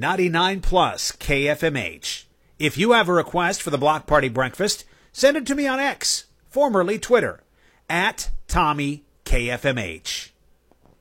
99 plus KFMH. If you have a request for the Block Party Breakfast, send it to me on X, formerly Twitter, at Tommy KFMH.